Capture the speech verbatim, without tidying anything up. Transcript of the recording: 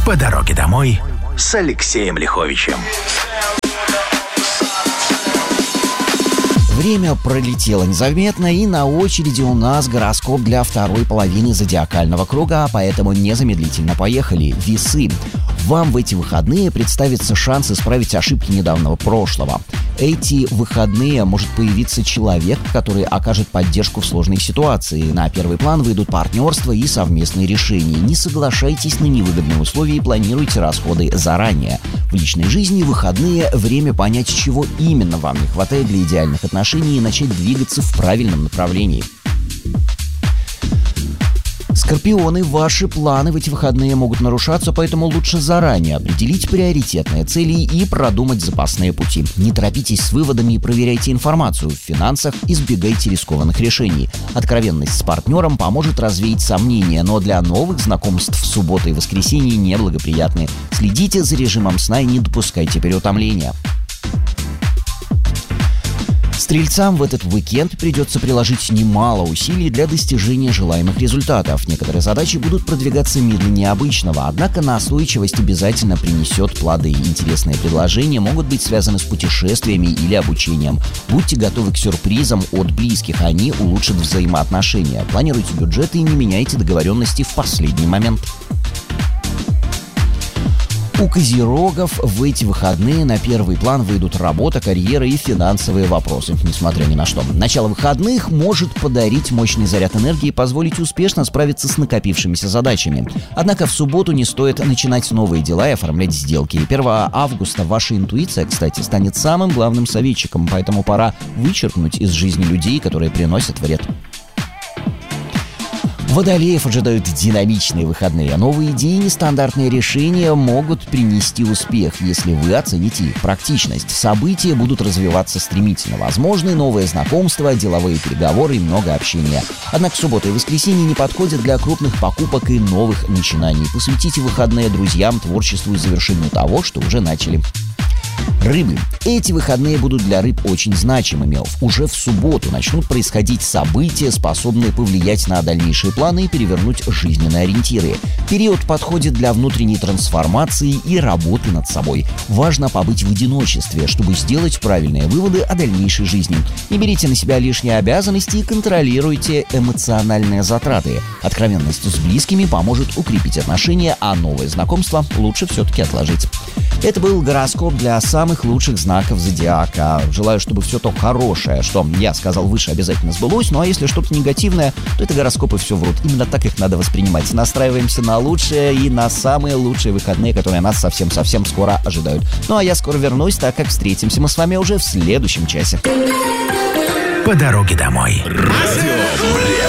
По дороге домой с Алексеем Лиховичем. Время пролетело незаметно, и на очереди у нас гороскоп для второй половины зодиакального круга, поэтому незамедлительно поехали. Весы. Вам в эти выходные представится шанс исправить ошибки недавнего прошлого. Эти выходные может появиться человек, который окажет поддержку в сложной ситуации. На первый план выйдут партнерство и совместные решения. Не соглашайтесь на невыгодные условия и планируйте расходы заранее. В личной жизни выходные – время понять, чего именно вам не хватает для идеальных отношений и начать двигаться в правильном направлении. Скорпионы, ваши планы в эти выходные могут нарушаться, поэтому лучше заранее определить приоритетные цели и продумать запасные пути. Не торопитесь с выводами и проверяйте информацию. В финансах избегайте рискованных решений. Откровенность с партнером поможет развеять сомнения, но для новых знакомств в субботу и воскресенье неблагоприятны. Следите за режимом сна и не допускайте переутомления. Стрельцам в этот уикенд придется приложить немало усилий для достижения желаемых результатов. Некоторые задачи будут продвигаться медленнее обычного, однако настойчивость обязательно принесет плоды. Интересные предложения могут быть связаны с путешествиями или обучением. Будьте готовы к сюрпризам от близких, они улучшат взаимоотношения. Планируйте бюджеты и не меняйте договоренности в последний момент. У козерогов в эти выходные на первый план выйдут работа, карьера и финансовые вопросы, несмотря ни на что. Начало выходных может подарить мощный заряд энергии и позволить успешно справиться с накопившимися задачами. Однако в субботу не стоит начинать новые дела и оформлять сделки. первого августа ваша интуиция, кстати, станет самым главным советчиком, поэтому пора вычеркнуть из жизни людей, которые приносят вред. Водолеев ожидают динамичные выходные. Новые идеи и нестандартные решения могут принести успех, если вы оцените их практичность. События будут развиваться стремительно. Возможны новые знакомства, деловые переговоры и много общения. Однако суббота и воскресенье не подходят для крупных покупок и новых начинаний. Посвятите выходные друзьям, творчеству и завершению того, что уже начали. Рыбы. Эти выходные будут для рыб очень значимыми. Уже в субботу начнут происходить события, способные повлиять на дальнейшие планы и перевернуть жизненные ориентиры. Период подходит для внутренней трансформации и работы над собой. Важно побыть в одиночестве, чтобы сделать правильные выводы о дальнейшей жизни. Не берите на себя лишние обязанности и контролируйте эмоциональные затраты. Откровенность с близкими поможет укрепить отношения, а новые знакомства лучше все-таки отложить. Это был гороскоп для самых лучших знаков зодиака. Желаю, чтобы все то хорошее, что я сказал выше, обязательно сбылось. Ну а если что-то негативное, то это гороскопы все врут. Именно так их надо воспринимать. Настраиваемся на лучшее и на самые лучшие выходные, которые нас совсем-совсем скоро ожидают. Ну а я скоро вернусь, так как встретимся мы с вами уже в следующем часе. По дороге домой. Радио